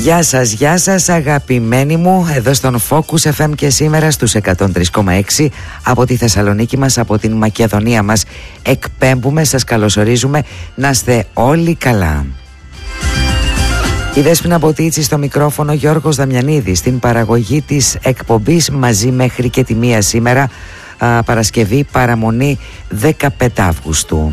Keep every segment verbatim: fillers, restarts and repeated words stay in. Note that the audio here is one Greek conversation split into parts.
Γεια σας, γεια σας αγαπημένοι μου, εδώ στον Focus εφ εμ και σήμερα στους εκατόν τρία κόμμα έξι από τη Θεσσαλονίκη μας, από την Μακεδονία μας εκπέμπουμε, σας καλωσορίζουμε, να είστε όλοι καλά. Η Δέσποινα Μποτίτσι στο μικρόφωνο, Γιώργος Δαμιανίδης στην παραγωγή της εκπομπής, μαζί μέχρι και τη μία σήμερα, α, Παρασκευή, παραμονή δεκαπέντε Αυγούστου.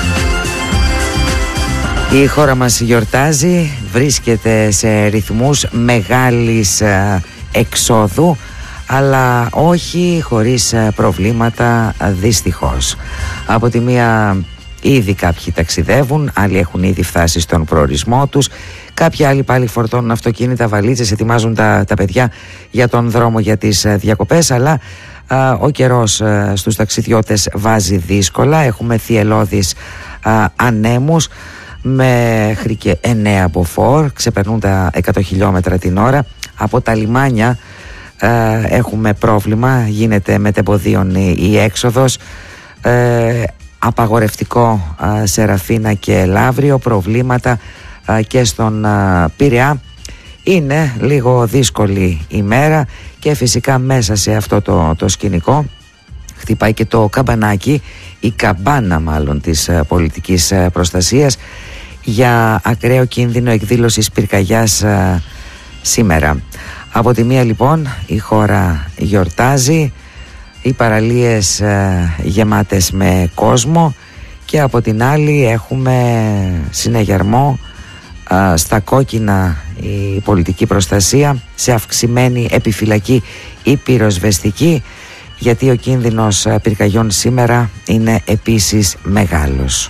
Η χώρα μας γιορτάζει, βρίσκεται σε ρυθμούς μεγάλης α, εξόδου, αλλά όχι χωρίς α, προβλήματα α, δυστυχώς. Από τη μία ήδη κάποιοι ταξιδεύουν, άλλοι έχουν ήδη φτάσει στον προορισμό τους, κάποιοι άλλοι πάλι φορτώνουν αυτοκίνητα, βαλίτσες, ετοιμάζουν τα, τα παιδιά για τον δρόμο, για τις α, διακοπές, αλλά α, ο καιρός α, στους ταξιδιώτες βάζει δύσκολα. Έχουμε θυελλώδεις α, ανέμους μέχρι και εννέα μποφόρ, ξεπερνούν τα εκατό χιλιόμετρα την ώρα. Από τα λιμάνια ε, έχουμε πρόβλημα, γίνεται μετεμποδίων η, η έξοδος, ε, απαγορευτικό ε, σε Ραφίνα και Λαύριο, προβλήματα ε, και στον ε, Πειραιά. Είναι λίγο δύσκολη ημέρα και φυσικά μέσα σε αυτό το, το σκηνικό χτυπάει και το καμπανάκι, η καμπάνα μάλλον της ε, πολιτικής ε, προστασίας, για ακραίο κίνδυνο εκδήλωσης πυρκαγιάς α, σήμερα. Από τη μία λοιπόν η χώρα γιορτάζει, οι παραλίες α, γεμάτες με κόσμο, και από την άλλη έχουμε συνεγερμό, α, στα κόκκινα η πολιτική προστασία, σε αυξημένη επιφυλακή η πυροσβεστική, γιατί ο κίνδυνος α, πυρκαγιών σήμερα είναι επίσης μεγάλος.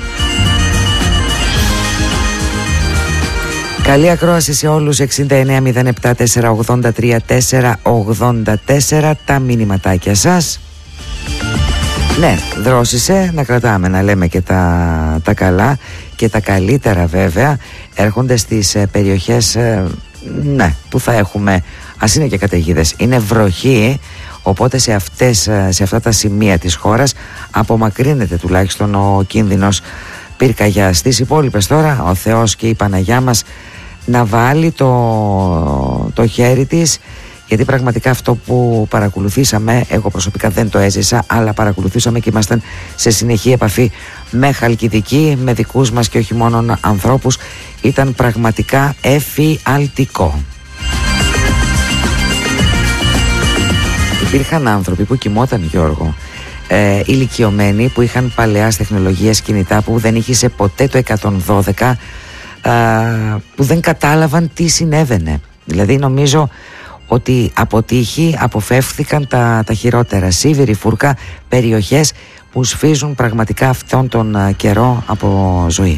Καλή ακρόαση σε όλους. Εξήντα εννέα μηδέν επτά τέσσερα ογδόντα τρία τέσσερα ογδόντα τέσσερα τα μηνυματάκια σας. Ναι, δρόσισε να κρατάμε, να λέμε και τα, τα καλά και τα καλύτερα βέβαια. Έρχονται στις ε, περιοχές ε, ναι, που θα έχουμε, ας είναι και καταιγίδες, είναι βροχή, οπότε σε, αυτές, σε αυτά τα σημεία της χώρας απομακρύνεται τουλάχιστον ο κίνδυνος πυρκαγιάς. Στις υπόλοιπες τώρα ο Θεός και η Παναγιά μας να βάλει το, το χέρι της, γιατί πραγματικά αυτό που παρακολουθήσαμε, εγώ προσωπικά δεν το έζησα, αλλά παρακολουθήσαμε και ήμασταν σε συνεχή επαφή με Χαλκιδική, με δικούς μας και όχι μόνο ανθρώπους, ήταν πραγματικά εφιαλτικό. Υπήρχαν άνθρωποι που κοιμόταν, Γιώργο, Ε, ηλικιωμένοι, που είχαν παλαιάς τεχνολογίας κινητά, που δεν είχε ποτέ το εκατόν δώδεκα, ε, που δεν κατάλαβαν τι συνέβαινε. Δηλαδή νομίζω ότι από τύχη αποφεύθηκαν τα, τα χειρότερα. Σίβηρη, Φούρκα, περιοχές που σφίζουν πραγματικά αυτόν τον uh, καιρό από ζωή.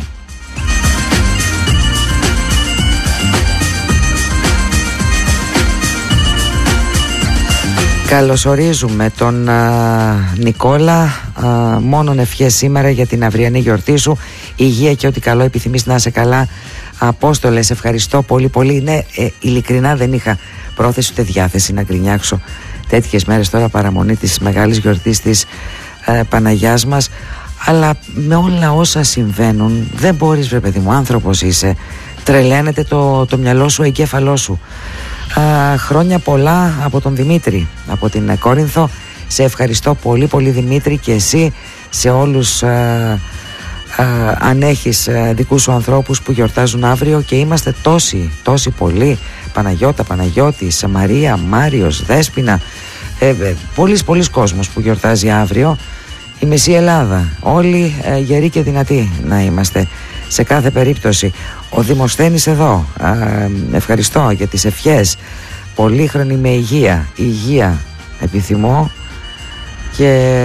Καλωσορίζουμε τον α, Νικόλα, α, μόνον ευχές σήμερα για την αυριανή γιορτή σου, υγεία και ό,τι καλό επιθυμείς, να είσαι καλά. Απόστολες, ευχαριστώ πολύ πολύ. Ναι, ε, ειλικρινά δεν είχα πρόθεση ούτε διάθεση να γκρινιάξω τέτοιες μέρες τώρα, παραμονή της μεγάλης γιορτής της ε, Παναγιάς μας, αλλά με όλα όσα συμβαίνουν δεν μπορείς, βρε παιδί μου, άνθρωπος είσαι, τρελαίνεται το, το μυαλό σου, ο εγκέφαλός σου. Α, χρόνια πολλά από τον Δημήτρη από την Κόρινθο. Σε ευχαριστώ πολύ πολύ, Δημήτρη, και εσύ, σε όλους α, α, αν έχεις α, δικούς σου ανθρώπους που γιορτάζουν αύριο, και είμαστε τόσοι, τόσοι πολλοί, Παναγιώτα, Παναγιώτης, Μαρία, Μάριος, Δέσποινα, ε, ε, πολλής πολλής κόσμος που γιορτάζει αύριο, η μισή Ελλάδα, όλοι ε, γεροί και δυνατοί να είμαστε σε κάθε περίπτωση. Ο Δημοσθένης εδώ, α, ευχαριστώ για τις ευχές, πολύχρονη με υγεία, υγεία επιθυμώ, και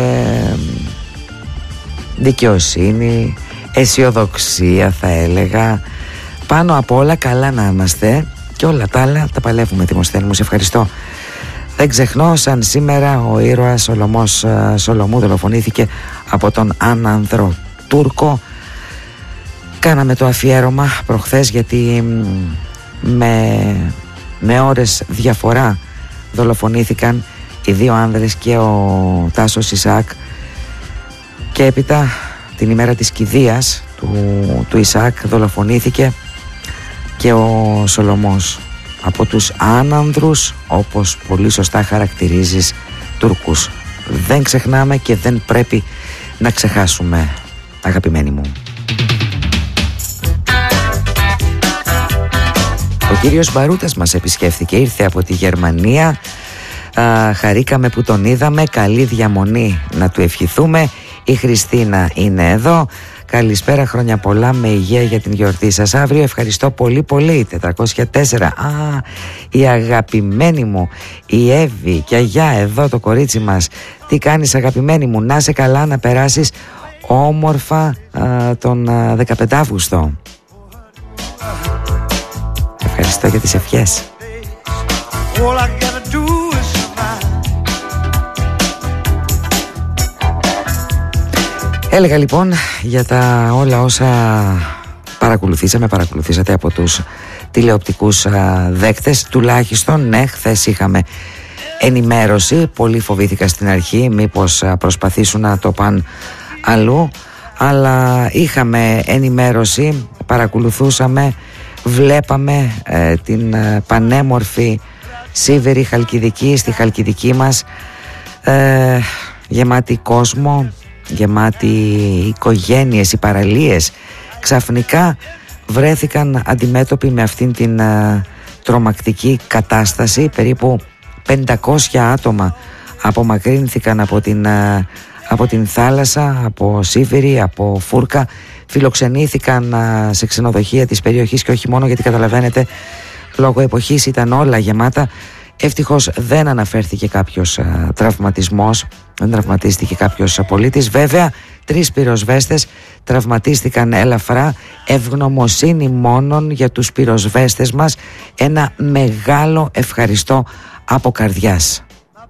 δικαιοσύνη, αισιοδοξία θα έλεγα, πάνω απ' όλα καλά να είμαστε, και όλα τα άλλα τα παλεύουμε, Δημοσθένη μου, σε ευχαριστώ. Δεν ξεχνώ, σαν σήμερα ο ήρωας Σολομός Σολομού δολοφονήθηκε από τον άνανδρο Τούρκο. Κάναμε το αφιέρωμα προχθές, γιατί με, με ώρες διαφορά δολοφονήθηκαν οι δύο άνδρες και ο Τάσος Ισαάκ, και έπειτα την ημέρα της κηδείας του, του Ισαάκ δολοφονήθηκε και ο Σολομός, από τους άνανδρους, όπως πολύ σωστά χαρακτηρίζεις, Τούρκους. Δεν ξεχνάμε και δεν πρέπει να ξεχάσουμε, αγαπημένοι μου. Ο κύριος Μπαρούτας μας επισκέφθηκε, ήρθε από τη Γερμανία. Α, χαρήκαμε που τον είδαμε, καλή διαμονή να του ευχηθούμε. Η Χριστίνα είναι εδώ. Καλησπέρα, χρόνια πολλά, με υγεία για την γιορτή σας αύριο. Ευχαριστώ πολύ πολύ. τετρακόσια τέσσερα. Α, η αγαπημένη μου η Εύη και αγιά, εδώ το κορίτσι μας. Τι κάνεις, αγαπημένη μου? Να σε καλά, να περάσεις όμορφα α, τον α, δεκαπέντε Αύγουστο. Ευχαριστώ για τις ευχές. Έλεγα λοιπόν για τα όλα όσα παρακολουθήσαμε, παρακολουθήσατε από τους τηλεοπτικούς α, δέκτες. Τουλάχιστον, ναι, χθες είχαμε ενημέρωση. Πολύ φοβήθηκα στην αρχή μήπως α, προσπαθήσουν να το πάνε αλλού, αλλά είχαμε ενημέρωση, παρακολουθούσαμε, βλέπαμε ε, την ε, πανέμορφη Σίβηρη Χαλκιδική στη Χαλκιδική μας, ε, γεμάτη κόσμο, γεμάτη οικογένειες, οι παραλίες ξαφνικά βρέθηκαν αντιμέτωποι με αυτήν την ε, τρομακτική κατάσταση. Περίπου πεντακόσια άτομα απομακρύνθηκαν από την, ε, από την θάλασσα, από Σίβηρη, από Φούρκα, φιλοξενήθηκαν ε, σε ξενοδοχεία της περιοχής, και όχι μόνο, γιατί καταλαβαίνετε, λόγω εποχής ήταν όλα γεμάτα. Ευτυχώς δεν αναφέρθηκε κάποιος α, τραυματισμός, δεν τραυματίστηκε κάποιος πολίτης. Βέβαια, τρεις πυροσβέστες τραυματίστηκαν ελαφρά. Ευγνωμοσύνη μόνον για τους πυροσβέστες μας. Ένα μεγάλο ευχαριστώ από καρδιάς.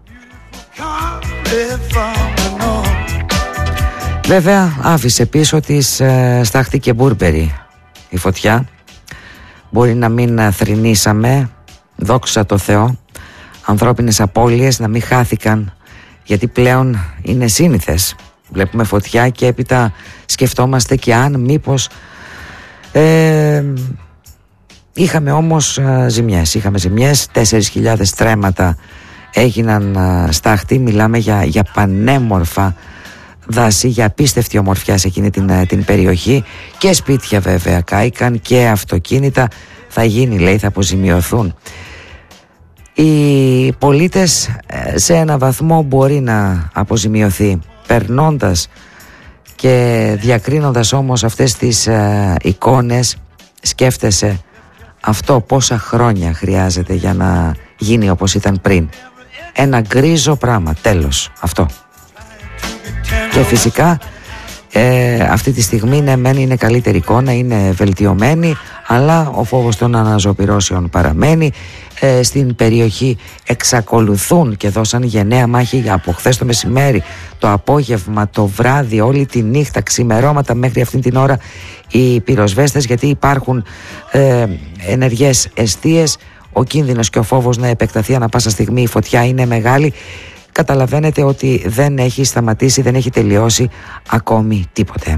Βέβαια, άφησε πίσω της ε, Στάχτη και Μπούρμπερι η φωτιά. Μπορεί να μην θρηνήσαμε, δόξα τω Θεώ, ανθρώπινες απώλειες να μην χάθηκαν, γιατί πλέον είναι σύνηθες. Βλέπουμε φωτιά και έπειτα σκεφτόμαστε και αν μήπως ε, είχαμε όμως ε, ζημιές. Είχαμε ζημιές, τέσσερις χιλιάδες τρέματα έγιναν ε, Στάχτη. Μιλάμε για, για πανέμορφα δάση, για απίστευτη ομορφιά σε εκείνη την, ε, την περιοχή, και σπίτια βέβαια κάηκαν και αυτοκίνητα. Θα γίνει, λέει, θα αποζημιωθούν. Οι πολίτες σε ένα βαθμό μπορεί να αποζημιωθεί, περνώντας και διακρίνοντας όμως αυτές τις ε, εικόνες, σκέφτεσαι αυτό πόσα χρόνια χρειάζεται για να γίνει όπως ήταν πριν. Ένα γκρίζο πράγμα, τέλος, αυτό. Και φυσικά ε, αυτή τη στιγμή ναι, μεν είναι καλύτερη εικόνα, είναι βελτιωμένη, αλλά ο φόβος των αναζωπυρώσεων παραμένει. Ε, στην περιοχή εξακολουθούν και δώσαν γενναία μάχη από χθες το μεσημέρι, το απόγευμα, το βράδυ, όλη τη νύχτα, ξημερώματα μέχρι αυτήν την ώρα οι πυροσβέστες, γιατί υπάρχουν ε, ενεργές εστίες. Ο κίνδυνος και ο φόβος να επεκταθεί ανά πάσα στιγμή η φωτιά είναι μεγάλη. Καταλαβαίνετε ότι δεν έχει σταματήσει, δεν έχει τελειώσει ακόμη τίποτε.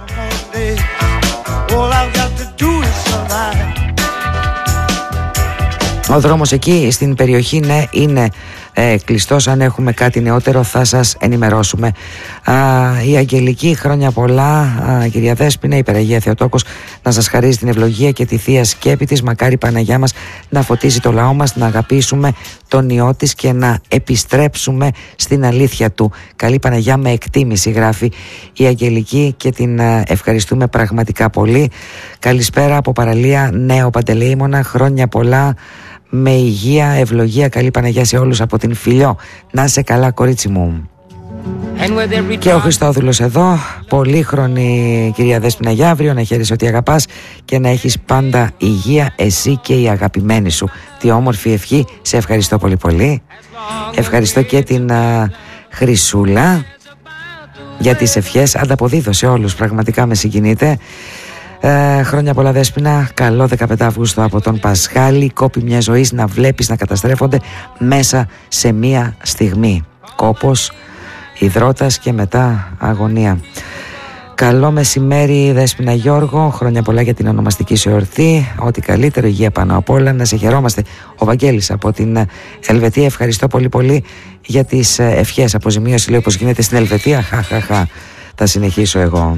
Ο δρόμος εκεί στην περιοχή, ναι, είναι ε, κλειστός. Αν έχουμε κάτι νεότερο θα σας ενημερώσουμε. Α, η Αγγελική, χρόνια πολλά, α, κυρία Δέσποινα, η Παναγία Θεοτόκος να σας χαρίζει την ευλογία και τη Θεία Σκέπη της. Μακάρι η Παναγιά μας να φωτίζει το λαό μας, να αγαπήσουμε τον Υιό της και να επιστρέψουμε στην αλήθεια του. Καλή Παναγιά με εκτίμηση, γράφει η Αγγελική, και την α, ευχαριστούμε πραγματικά πολύ. Καλησπέρα από παραλία Νέο Παντελεήμονα, χρόνια πολλά, με υγεία, ευλογία, καλή Παναγιά σε όλους από την Φιλιό. Να είσαι καλά, κορίτσι μου. Και ο Χριστόδουλος εδώ, πολύχρονη κυρία Δέσποινα, για αύριο να χαίρεσαι ότι αγαπάς και να έχεις πάντα υγεία, εσύ και η αγαπημένη σου. Τι όμορφη ευχή, σε ευχαριστώ πολύ πολύ. Ευχαριστώ και την α, Χρυσούλα για τις ευχές, ανταποδίδω σε όλους, πραγματικά με συγκινείτε. Ε, χρόνια πολλά Δέσποινα, καλό δεκαπέντε Αυγούστου από τον Πασχάλη. Κόπη μια ζωής να βλέπεις να καταστρέφονται μέσα σε μία στιγμή. Κόπος, υδρότας και μετά αγωνία. Καλό μεσημέρι Δέσποινα Γιώργο, χρόνια πολλά για την ονομαστική σου εορτή. Ό,τι καλύτερο, υγεία πάνω απ' όλα, να σε χαιρόμαστε. Ο Βαγγέλης από την Ελβετία, ευχαριστώ πολύ πολύ για τις ευχές. Αποζημίωση λέει όπως γίνεται στην Ελβετία. Χαχαχα, θα συνεχίσω εγώ.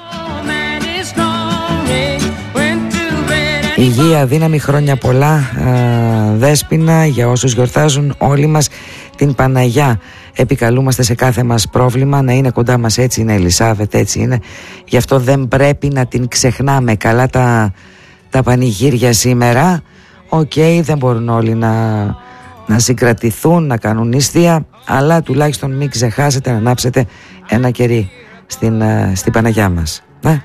Υγεία, δύναμη, χρόνια πολλά ε, Δέσποινα, για όσους γιορτάζουν όλοι μας την Παναγιά. Επικαλούμαστε σε κάθε μας πρόβλημα να είναι κοντά μας, έτσι είναι Ελισάβετ, έτσι είναι. Γι' αυτό δεν πρέπει να την ξεχνάμε. Καλά τα, τα πανηγύρια σήμερα. Οκ, okay, δεν μπορούν όλοι να, να συγκρατηθούν, να κάνουν νηστεία, αλλά τουλάχιστον μην ξεχάσετε να ανάψετε ένα κερί στην, στην Παναγιά μας. Ναι.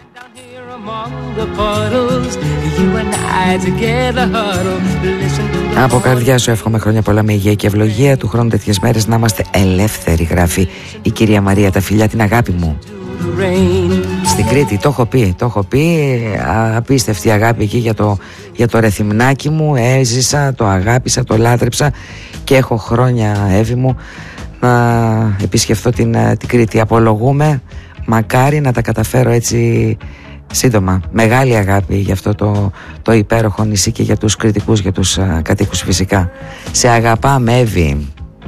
Από καρδιά σου εύχομαι χρόνια πολλά με υγεία και ευλογία. Του χρόνου τέτοιες μέρες να είμαστε ελεύθεροι, γράφει η κυρία Μαρία. Τα φιλιά, την αγάπη μου στην Κρήτη, το έχω πει, το έχω πει. Απίστευτη αγάπη εκεί για το, για το ρεθυμνάκι μου. Έζησα, το αγάπησα, το λάτρεψα και έχω χρόνια, Εύη μου, να επισκεφθώ την, την Κρήτη. Απολογούμε, μακάρι να τα καταφέρω έτσι σύντομα. Μεγάλη αγάπη για αυτό το, το υπέροχο νησί και για τους κριτικούς, για τους α, κατοίκους φυσικά. Σε αγαπάμε, Εύη.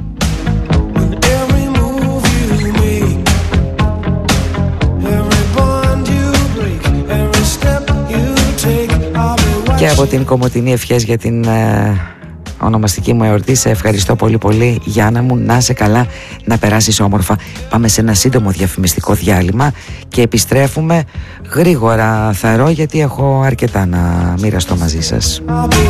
Και από την Κομοτηνή ευχές για την ε, ονομαστική μου εορτή. Σε ευχαριστώ πολύ πολύ, Γιάννα μου, να είσαι καλά, να περάσεις όμορφα. Πάμε σε ένα σύντομο διαφημιστικό διάλειμμα και επιστρέφουμε γρήγορα, θαρώ, γιατί έχω αρκετά να μοιραστώ μαζί σας.